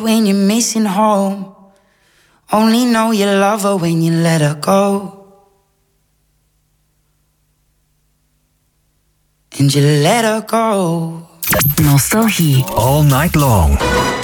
When you're missing home, only know you love her when you let her go. And you let her go. Nostalgie. All night long.